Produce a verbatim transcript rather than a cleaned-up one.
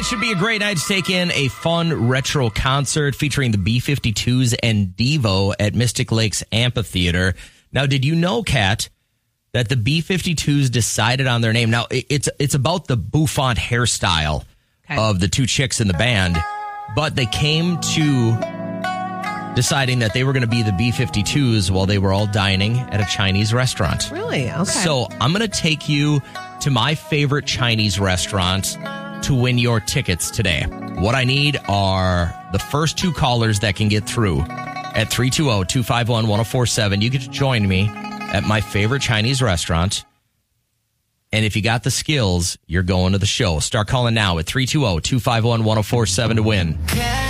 Tonight should be a great night to take in a fun retro concert featuring the B fifty-twos and Devo at Mystic Lakes Amphitheater. Now, did you know, Kat, that the B fifty-twos decided on their name? Now, it's it's about the bouffant hairstyle okay. of the two chicks in the band, but they came to deciding that they were going to be the B fifty-twos while they were all dining at a Chinese restaurant. Really? Okay. So I'm going to take you to my favorite Chinese restaurant to win your tickets today. What I need are the first two callers that can get through at three two zero, two five one, one zero four seven. You get to join me at my favorite Chinese restaurant. And if you got the skills, you're going to the show. Start calling now at three two zero, two five one, one zero four seven to win.